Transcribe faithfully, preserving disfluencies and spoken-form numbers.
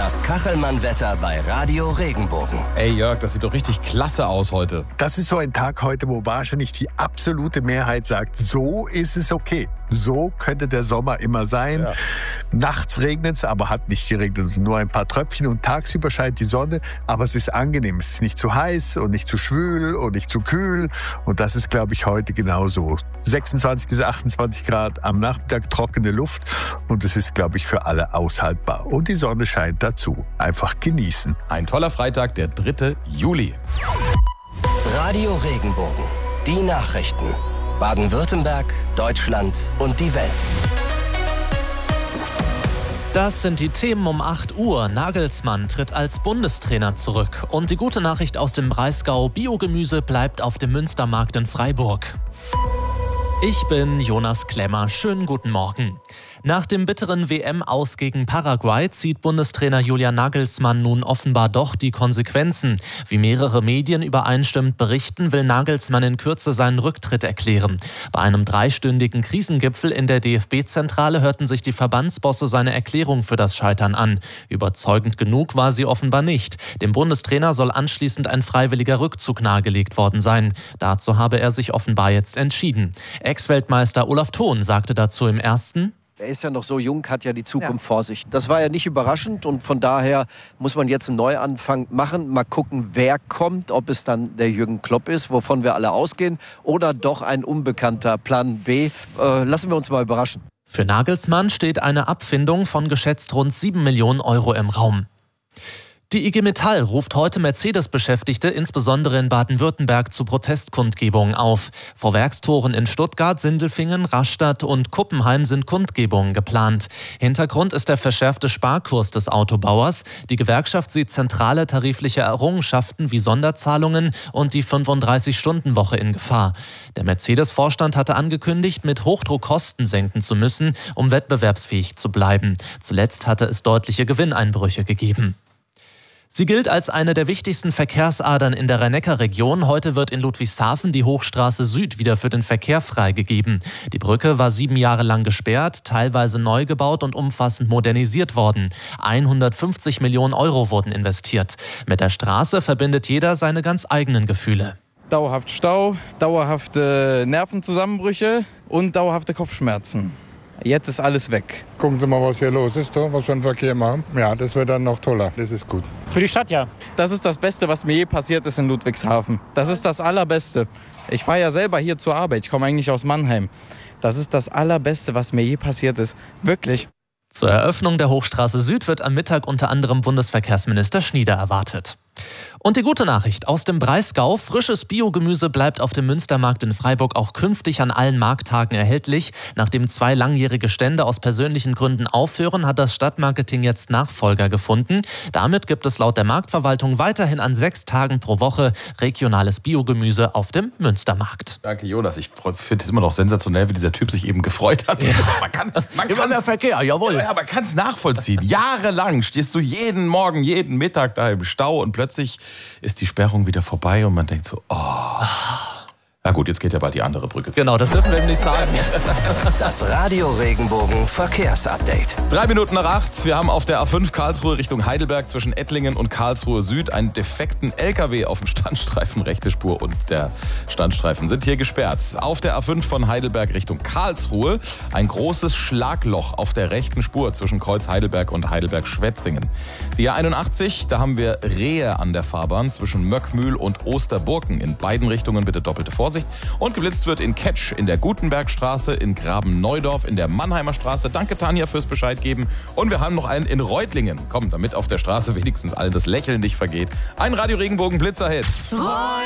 Das Kachelmann-Wetter bei Radio Regenbogen. Ey Jörg, das sieht doch richtig klasse aus heute. Das ist so ein Tag heute, wo wahrscheinlich die absolute Mehrheit sagt, so ist es okay. So könnte der Sommer immer sein. Ja. Nachts regnet es, aber hat nicht geregnet. Nur ein paar Tröpfchen und tagsüber scheint die Sonne. Aber es ist angenehm. Es ist nicht zu heiß und nicht zu schwül und nicht zu kühl. Und das ist, glaube ich, heute genauso. sechsundzwanzig bis achtundzwanzig Grad, am Nachmittag trockene Luft. Und es ist, glaube ich, für alle aushaltbar. Und die Sonne scheint dazu. Einfach genießen. Ein toller Freitag, der dritte Juli. Radio Regenbogen. Die Nachrichten. Baden-Württemberg, Deutschland und die Welt. Das sind die Themen um acht Uhr. Nagelsmann tritt als Bundestrainer zurück. Und die gute Nachricht aus dem Breisgau: Biogemüse bleibt auf dem Münstermarkt in Freiburg. Ich bin Jonas Klemmer. Schönen guten Morgen. Nach dem bitteren W M-Aus gegen Paraguay zieht Bundestrainer Julian Nagelsmann nun offenbar doch die Konsequenzen. Wie mehrere Medien übereinstimmend berichten, will Nagelsmann in Kürze seinen Rücktritt erklären. Bei einem dreistündigen Krisengipfel in der D F B-Zentrale hörten sich die Verbandsbosse seine Erklärung für das Scheitern an. Überzeugend genug war sie offenbar nicht. Dem Bundestrainer soll anschließend ein freiwilliger Rückzug nahegelegt worden sein. Dazu habe er sich offenbar jetzt entschieden. Ex-Weltmeister Olaf Thon sagte dazu im Ersten: Er ist ja noch so jung, hat ja die Zukunft ja. vor sich. Das war ja nicht überraschend und von daher muss man jetzt einen Neuanfang machen. Mal gucken, wer kommt, ob es dann der Jürgen Klopp ist, wovon wir alle ausgehen, oder doch ein unbekannter Plan B. Äh, lassen wir uns mal überraschen. Für Nagelsmann steht eine Abfindung von geschätzt rund sieben Millionen Euro im Raum. Die I G Metall ruft heute Mercedes-Beschäftigte insbesondere in Baden-Württemberg zu Protestkundgebungen auf. Vor Werkstoren in Stuttgart, Sindelfingen, Rastatt und Kuppenheim sind Kundgebungen geplant. Hintergrund ist der verschärfte Sparkurs des Autobauers. Die Gewerkschaft sieht zentrale tarifliche Errungenschaften wie Sonderzahlungen und die fünfunddreißig-Stunden-Woche in Gefahr. Der Mercedes-Vorstand hatte angekündigt, mit Hochdruck Kosten senken zu müssen, um wettbewerbsfähig zu bleiben. Zuletzt hatte es deutliche Gewinneinbrüche gegeben. Sie gilt als eine der wichtigsten Verkehrsadern in der Rhein-Neckar-Region. Heute wird in Ludwigshafen die Hochstraße Süd wieder für den Verkehr freigegeben. Die Brücke war sieben Jahre lang gesperrt, teilweise neu gebaut und umfassend modernisiert worden. hundertfünfzig Millionen Euro wurden investiert. Mit der Straße verbindet jeder seine ganz eigenen Gefühle. Dauerhaft Stau, dauerhafte Nervenzusammenbrüche und dauerhafte Kopfschmerzen. Jetzt ist alles weg. Gucken Sie mal, was hier los ist, was für einen Verkehr machen. Ja, das wird dann noch toller. Das ist gut. Für die Stadt, ja. Das ist das Beste, was mir je passiert ist in Ludwigshafen. Das ist das Allerbeste. Ich fahre ja selber hier zur Arbeit. Ich komme eigentlich aus Mannheim. Das ist das Allerbeste, was mir je passiert ist. Wirklich. Zur Eröffnung der Hochstraße Süd wird am Mittag unter anderem Bundesverkehrsminister Schnieder erwartet. Und die gute Nachricht aus dem Breisgau: Frisches Biogemüse bleibt auf dem Münstermarkt in Freiburg auch künftig an allen Markttagen erhältlich. Nachdem zwei langjährige Stände aus persönlichen Gründen aufhören, hat das Stadtmarketing jetzt Nachfolger gefunden. Damit gibt es laut der Marktverwaltung weiterhin an sechs Tagen pro Woche regionales Biogemüse auf dem Münstermarkt. Danke, Jonas. Ich finde es immer noch sensationell, wie dieser Typ sich eben gefreut hat. Ja. Man kann, man Immer mehr Verkehr, jawohl. Ja, man kann es nachvollziehen. Jahrelang stehst du jeden Morgen, jeden Mittag da im Stau und plötzlich ist die Sperrung wieder vorbei und man denkt so, oh. Na gut, jetzt geht ja bald die andere Brücke zu. Genau, das dürfen wir nicht sagen. Das Radio Regenbogen Verkehrsupdate. Drei Minuten nach acht. Wir haben auf der A fünf Karlsruhe Richtung Heidelberg zwischen Ettlingen und Karlsruhe Süd einen defekten L K W auf dem Standstreifen. Rechte Spur und der Standstreifen sind hier gesperrt. Auf der A fünf von Heidelberg Richtung Karlsruhe ein großes Schlagloch auf der rechten Spur zwischen Kreuz Heidelberg und Heidelberg-Schwetzingen. Die A einundachtzig, da haben wir Rehe an der Fahrbahn zwischen Möckmühl und Osterburken. In beiden Richtungen bitte doppelte Vorsicht. Und geblitzt wird in Ketsch, in der Gutenbergstraße, in Graben-Neudorf, in der Mannheimer Straße. Danke, Tanja, fürs Bescheid geben. Und wir haben noch einen in Reutlingen. Komm, damit auf der Straße wenigstens allen das Lächeln nicht vergeht. Ein Radio Regenbogen Blitzerhit.